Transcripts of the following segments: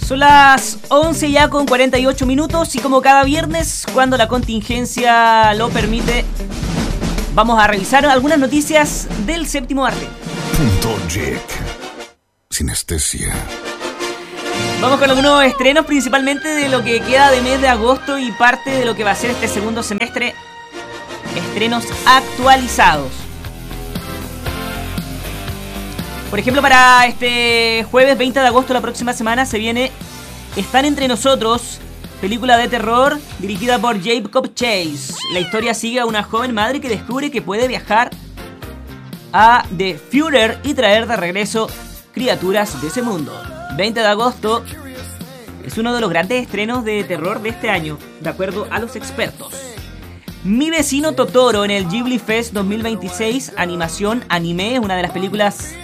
Son las 11 ya con 48 minutos y como cada viernes, cuando la contingencia lo permite, vamos a revisar algunas noticias del séptimo arte. Punto Jack. Sinestesia. Vamos con algunos estrenos, principalmente de lo que queda de mes de agosto y parte de lo que va a ser este segundo semestre. Estrenos actualizados. Por ejemplo, para este jueves 20 de agosto, la próxima semana, se viene Están entre nosotros, película de terror dirigida por Jacob Chase. La historia sigue a una joven madre que descubre que puede viajar a The Future y traer de regreso criaturas de ese mundo. 20 de agosto es uno de los grandes estrenos de terror de este año, de acuerdo a los expertos. Mi vecino Totoro en el Ghibli Fest 2026, animación anime, es una de las películas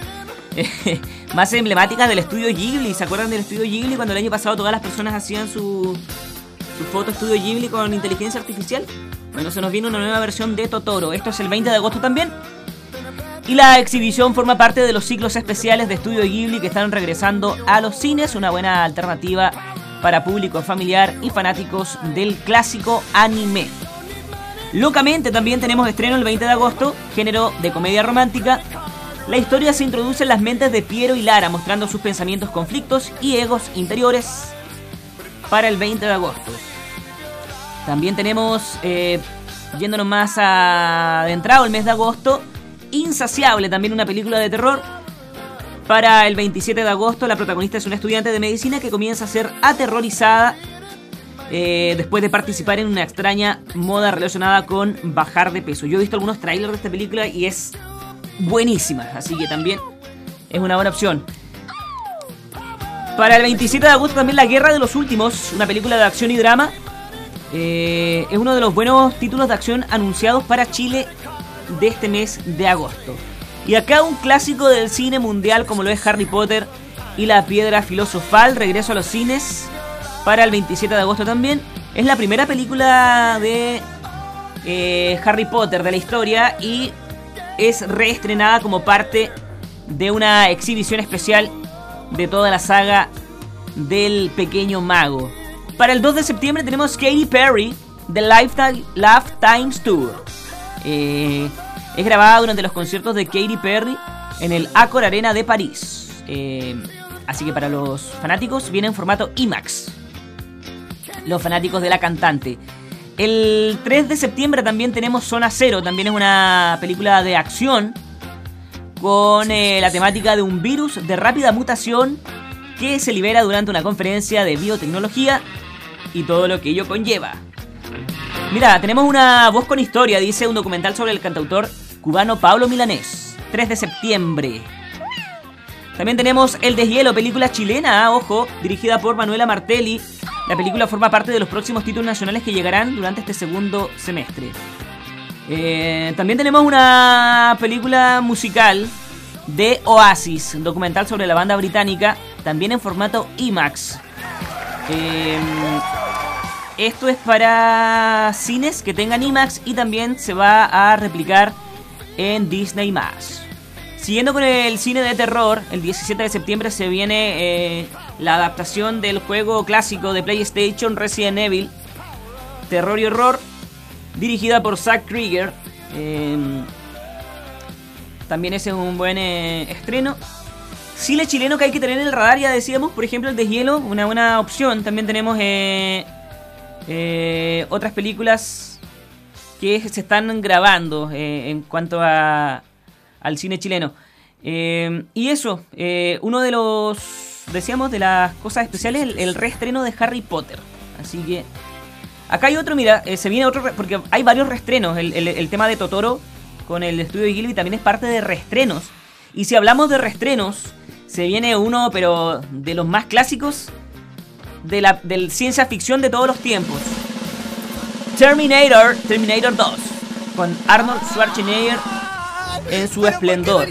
más emblemáticas del estudio Ghibli. ¿Se acuerdan del estudio Ghibli cuando el año pasado todas las personas hacían su foto estudio Ghibli con inteligencia artificial? Bueno, se nos viene una nueva versión de Totoro. Esto es el 20 de agosto también. Y la exhibición forma parte de los ciclos especiales de estudio Ghibli que están regresando a los cines. Una buena alternativa para público familiar y fanáticos del clásico anime. Locamente también tenemos estreno el 20 de agosto, género de comedia romántica. La historia se introduce en las mentes de Piero y Lara, mostrando sus pensamientos, conflictos y egos interiores para el 20 de agosto. También tenemos, yéndonos más adentrado el mes de agosto, Insaciable, también una película de terror. Para el 27 de agosto, la protagonista es una estudiante de medicina que comienza a ser aterrorizada después de participar en una extraña moda relacionada con bajar de peso. Yo he visto algunos trailers de esta película y es buenísima, así que también es una buena opción. Para el 27 de agosto también La Guerra de los Últimos, una película de acción y drama. Es uno de los buenos títulos de acción anunciados para Chile de este mes de agosto. Y acá un clásico del cine mundial como lo es Harry Potter y la Piedra Filosofal, regreso a los cines para el 27 de agosto también. Es la primera película de Harry Potter de la historia y es reestrenada como parte de una exhibición especial de toda la saga del Pequeño Mago. Para el 2 de septiembre tenemos Katy Perry, The Lifetimes Tour. Es grabada durante los conciertos de Katy Perry en el Accor Arena de París. Así que para los fanáticos viene en formato IMAX. Los fanáticos de la cantante. El 3 de septiembre también tenemos Zona Cero. También es una película de acción con la temática de un virus de rápida mutación que se libera durante una conferencia de biotecnología y todo lo que ello conlleva. Mira, tenemos una voz con historia, dice un documental sobre el cantautor cubano Pablo Milanés. 3 de septiembre. También tenemos El Deshielo, película chilena, ojo, dirigida por Manuela Martelli. La película forma parte de los próximos títulos nacionales que llegarán durante este segundo semestre. También tenemos una película musical de Oasis, un documental sobre la banda británica, también en formato IMAX. Esto es para cines que tengan IMAX y también se va a replicar en Disney+. Siguiendo con el cine de terror, el 17 de septiembre se viene la adaptación del juego clásico de PlayStation Resident Evil, Terror y Horror, dirigida por Zack Krieger. También ese es un buen estreno. Cine chileno que hay que tener en el radar, ya decíamos, por ejemplo El Deshielo, una buena opción. También tenemos otras películas que se están grabando en cuanto al cine chileno. Y eso, uno de los, decíamos, de las cosas especiales, el reestreno de Harry Potter. Así que acá hay otro, mira, se viene otro, porque hay varios reestrenos. El tema de Totoro con el estudio de Ghibli también es parte de reestrenos. Y si hablamos de reestrenos, se viene uno, pero de los más clásicos del ciencia ficción de todos los tiempos. Terminator 2, con Arnold Schwarzenegger en su esplendor.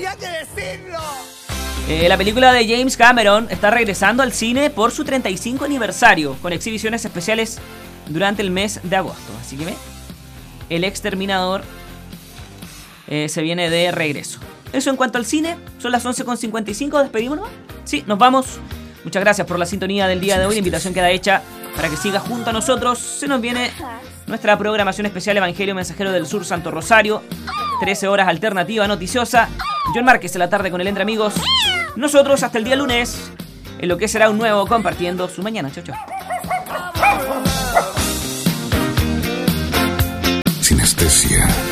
La película de James Cameron está regresando al cine por su 35 aniversario, con exhibiciones especiales durante el mes de agosto. Así que El Exterminador se viene de regreso. Eso en cuanto al cine. Son las 11:55, despedimos, ¿no? Sí, nos vamos Muchas gracias por la sintonía del día de hoy. La invitación queda hecha para que sigas junto a nosotros. Se nos viene nuestra programación especial Evangelio Mensajero del Sur Santo Rosario. 13 horas alternativa noticiosa. John Márquez en la tarde con el Entre Amigos. Nosotros hasta el día lunes, en lo que será un nuevo Compartiendo su Mañana. Chau, chau. Sinestesia.